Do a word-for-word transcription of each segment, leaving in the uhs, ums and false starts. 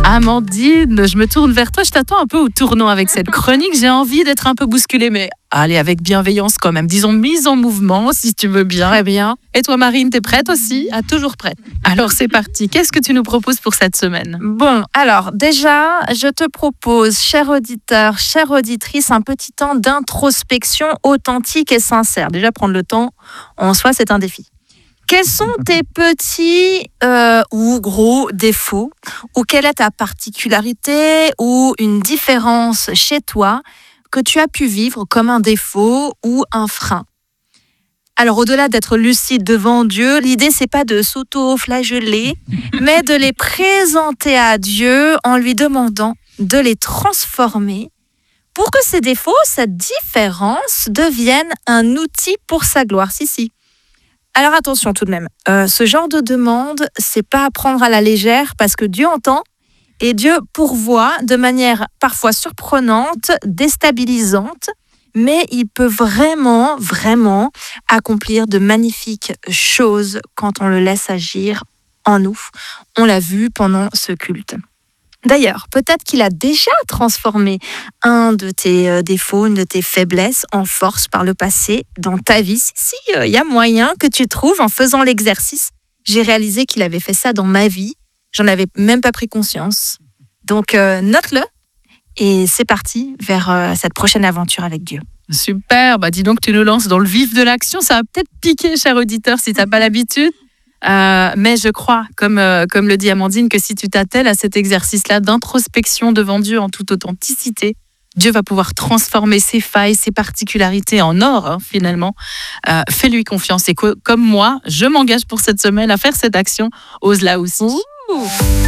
Amandine, je me tourne vers toi. Je t'attends un peu au tournant avec cette chronique. J'ai envie d'être un peu bousculée, mais allez, avec bienveillance quand même. Disons mise en mouvement, si tu veux bien. Eh bien. Et toi, Marine, t'es prête aussi? Ah, toujours prête. Alors, c'est parti. Qu'est-ce que tu nous proposes pour cette semaine? Bon, alors déjà, je te propose, cher auditeur, chère auditrice, un petit temps d'introspection authentique et sincère. Déjà, prendre le temps, en soi, c'est un défi. Quels sont tes petits euh, ou gros défauts? Ou quelle est ta particularité ou une différence chez toi que tu as pu vivre comme un défaut ou un frein? Alors, au-delà d'être lucide devant Dieu, l'idée, c'est pas de s'auto-flageller, mais de les présenter à Dieu en lui demandant de les transformer pour que ces défauts, cette différence, deviennent un outil pour sa gloire. Si, si. Alors attention tout de même, euh, ce genre de demande, c'est pas à prendre à la légère parce que Dieu entend et Dieu pourvoit de manière parfois surprenante, déstabilisante, mais il peut vraiment, vraiment accomplir de magnifiques choses quand on le laisse agir en nous. On l'a vu pendant ce culte. D'ailleurs, peut-être qu'il a déjà transformé un de tes euh, défauts, une de tes faiblesses en force par le passé dans ta vie. Si, si, il euh, y a moyen que tu trouves en faisant l'exercice. J'ai réalisé qu'il avait fait ça dans ma vie. J'en avais même pas pris conscience. Donc, euh, note-le et c'est parti vers euh, cette prochaine aventure avec Dieu. Super, bah dis donc tu nous lances dans le vif de l'action. Ça va peut-être piquer, cher auditeur, si tu n'as pas l'habitude. Euh, mais je crois, comme, euh, comme le dit Amandine, que si tu t'attelles à cet exercice-là d'introspection devant Dieu en toute authenticité, Dieu va pouvoir transformer ses failles, ses particularités en or, hein, finalement. Euh, fais-lui confiance. Et que, comme moi, je m'engage pour cette semaine à faire cette action. Ose-la aussi. Ouh.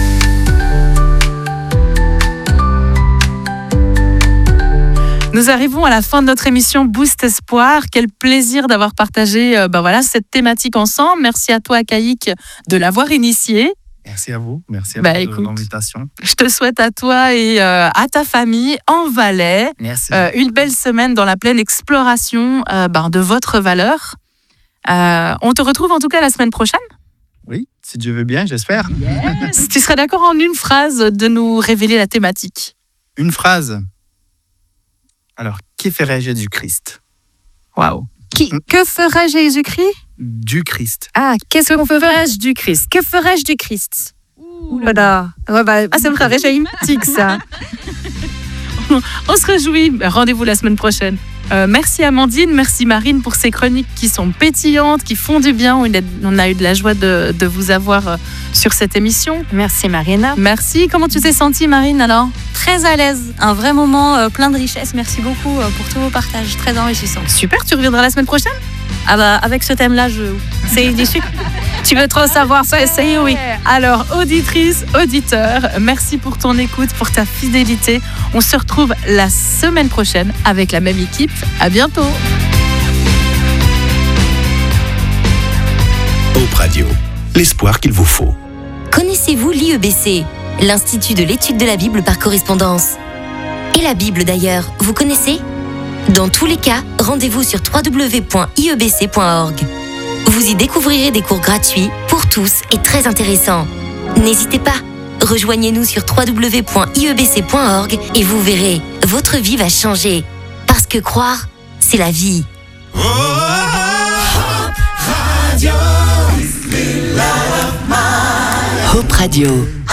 Nous arrivons à la fin de notre émission Boost Espoir. Quel plaisir d'avoir partagé euh, ben voilà, cette thématique ensemble. Merci à toi, Caïque, de l'avoir initiée. Merci à vous. Merci à bah, vous écoute, de l'invitation. Je te souhaite à toi et euh, à ta famille en Valais euh, une belle semaine dans la pleine exploration euh, ben, de votre valeur. Euh, on te retrouve en tout cas la semaine prochaine. Oui, si Dieu veut bien, j'espère. Yes. Tu serais d'accord en une phrase de nous révéler la thématique? Une phrase. Alors, que ferait Jésus-Christ? Waouh. Qui, que ferait Jésus-Christ? Du Christ. Ah, qu'est-ce que ferais-je du Christ? Que ferais-je du Christ? Ouh là là. Ouais, bah, ah, c'est très réjouimatique, ça. On se réjouit. Rendez-vous la semaine prochaine. Euh, merci Amandine, merci Marine pour ces chroniques qui sont pétillantes, qui font du bien. On a eu de la joie de, de vous avoir sur cette émission. Merci Marina. Merci. Comment tu t'es sentie, Marine, alors? Très à l'aise. Un vrai moment euh, plein de richesse. Merci beaucoup euh, pour tous vos partages. Très enrichissant. Super. Tu reviendras la semaine prochaine? Ah bah, avec ce thème-là, je... c'est du sucre. Tu veux trop savoir ça? Essaye, oui. Alors, auditrice, auditeur, merci pour ton écoute, pour ta fidélité. On se retrouve la semaine prochaine avec la même équipe. À bientôt. Hope Radio, l'espoir qu'il vous faut. Connaissez-vous l'I E B C, l'Institut de l'étude de la Bible par correspondance? Et la Bible d'ailleurs, vous connaissez? Dans tous les cas, rendez-vous sur w w w point i e b c point org. Vous y découvrirez des cours gratuits pour tous et très intéressants. N'hésitez pas, rejoignez-nous sur w w w point i e b c point org et vous verrez, votre vie va changer. Parce que croire, c'est la vie. Oh, Hope Radio. Hope Radio.